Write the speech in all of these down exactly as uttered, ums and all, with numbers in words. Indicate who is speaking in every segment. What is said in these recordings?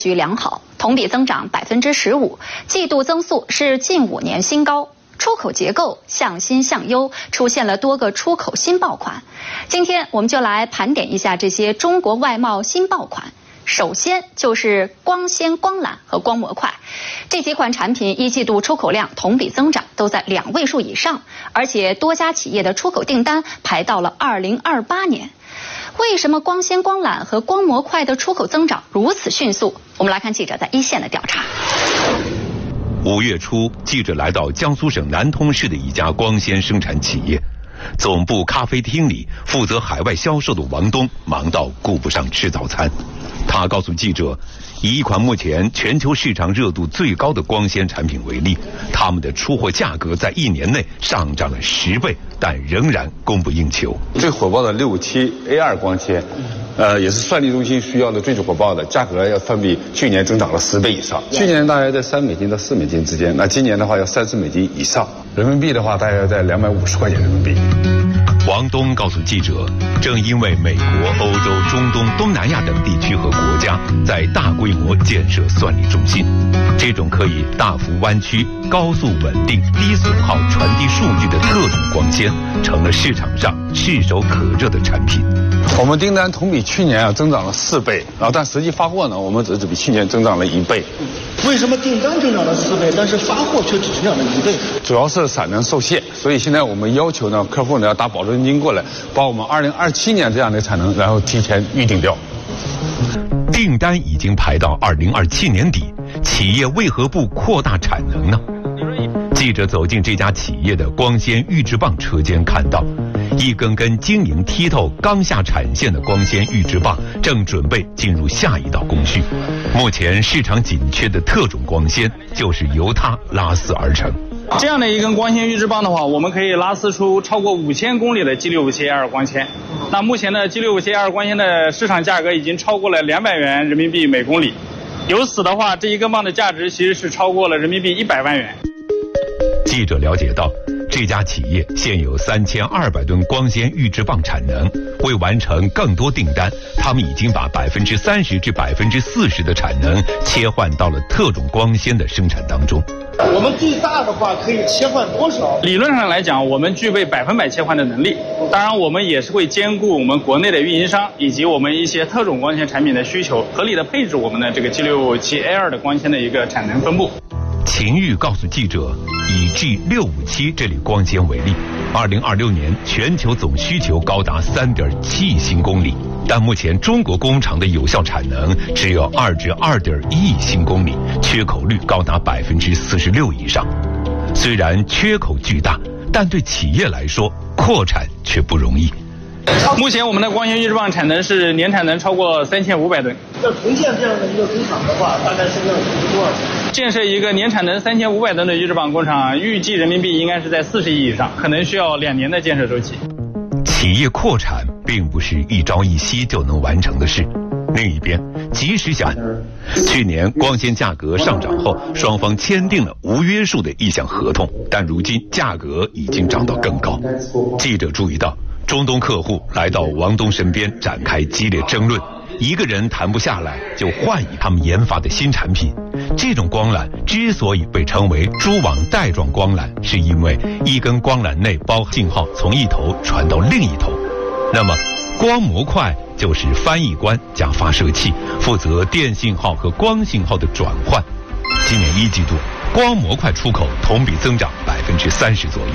Speaker 1: 局良好，同比增长百分之十五，季度增速是近五年新高。出口结构向新向优，出现了多个出口新爆款。今天我们就来盘点一下这些中国外贸新爆款。首先就是光纤光缆和光模块，这几款产品一季度出口量同比增长都在两位数以上，而且多家企业的出口订单排到了二零二八年。为什么光纤光缆和光模块的出口增长如此迅速？我们来看记者在一线的调查。
Speaker 2: 五月初，记者来到江苏省南通市的一家光纤生产企业，总部咖啡厅里，负责海外销售的王东忙到顾不上吃早餐。他告诉记者，以一款目前全球市场热度最高的光纤产品为例，他们的出货价格在一年内上涨了十倍，但仍然供不应求。
Speaker 3: 最火爆的六五七 A 二 光纤，呃，也是算力中心需要的最火爆的，价格要相比去年增长了十倍以上。去年大概在三美金到四美金之间，那今年的话要三十美金以上，人民币的话大概在两百五十块钱人民币。
Speaker 2: 王东告诉记者，正因为美国、欧洲、中东、东南亚等地区和国家在大规模建设算力中心，这种可以大幅弯曲、高速稳定、低损耗传递数据的特种光纤，成了市场上炙手可热的产品。
Speaker 3: 我们订单同比去年啊增长了四倍，然后但实际发货呢，我们只是比去年增长了一倍。
Speaker 4: 为什么订单增长了四倍，但是发货却只增长了一倍？
Speaker 3: 主要是产能受限，所以现在我们要求呢，客户呢要打保证金过来，把我们二零二七年这样的产能，然后提前预定掉。
Speaker 2: 订单已经排到二零二七年底，企业为何不扩大产能呢？记者走进这家企业的光纤预制棒车间，看到一根根晶莹剔透、刚下产线的光纤预制棒正准备进入下一道工序。目前市场紧缺的特种光纤就是由它拉丝而成。
Speaker 5: 这样的一根光纤预制棒的话，我们可以拉丝出超过五千公里的 G 六五七 A 二 光纤。那目前的 G 六五七 A 二 光纤的市场价格已经超过了两百元人民币每公里。由此的话，这一根棒的价值其实是超过了人民币一百万元。
Speaker 2: 记者了解到，这家企业现有三千二百吨光纤预制棒产能，为完成更多订单，他们已经把百分之三十至百分之四十的产能切换到了特种光纤的生产当中。
Speaker 4: 我们最大的话可以切换多少？
Speaker 5: 理论上来讲，我们具备百分百切换的能力。当然，我们也是会兼顾我们国内的运营商以及我们一些特种光纤产品的需求，合理的配置我们的这个 G 六五七 A 二 的光纤的一个产能分布。
Speaker 2: 秦玉告诉记者，以 G 六五七这类光纤为例，二零二六年全球总需求高达 三点七亿新公里，但目前中国工厂的有效产能只有二至二点一亿新公里，缺口率高达百分之四十六以上。虽然缺口巨大，但对企业来说，扩产却不容易。
Speaker 5: 目前我们的光纤预制棒产能是年产能超过三千五百吨。
Speaker 4: 要重建这样的一个工厂的话，大概是要投多少钱？
Speaker 5: 建设一个年产能三千五百吨的预制棒工厂，预计人民币应该是在四十亿以上，可能需要两年的建设周期。
Speaker 2: 企业扩产并不是一朝一夕就能完成的事。另一边，即使想，去年光纤价格上涨后，双方签订了无约束的意向合同，但如今价格已经涨到更高。记者注意到，中东客户来到王东身边展开激烈争论，一个人谈不下来就换以他们研发的新产品。这种光缆之所以被称为蛛网带状光缆，是因为一根光缆内包信号从一头传到另一头。那么光模块就是翻译官加发射器，负责电信号和光信号的转换。今年一季度，光模块出口同比增长百分之三十左右。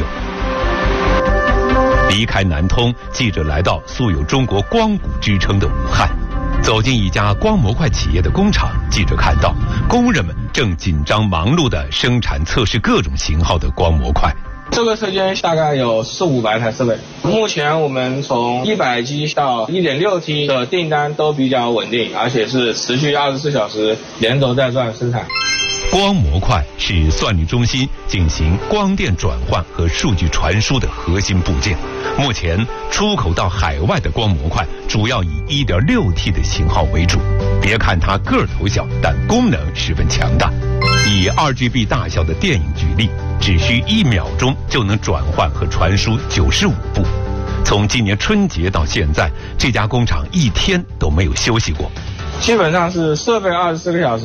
Speaker 2: 离开南通，记者来到素有中国光谷之称的武汉，走进一家光模块企业的工厂，记者看到工人们正紧张忙碌地生产测试各种型号的光模块。
Speaker 6: 这个车间大概有四五百台设备，目前我们从一百 G 到 一点六 T 的订单都比较稳定，而且是持续二十四小时连轴带转生产。
Speaker 2: 光模块是算力中心进行光电转换和数据传输的核心部件。目前出口到海外的光模块主要以 一点六 T 的型号为主。别看它个头小，但功能十分强大。以 二 G B 大小的电影举例，只需一秒钟就能转换和传输九十五部。从今年春节到现在，这家工厂一天都没有休息过。
Speaker 6: 基本上是设备二十四个小时。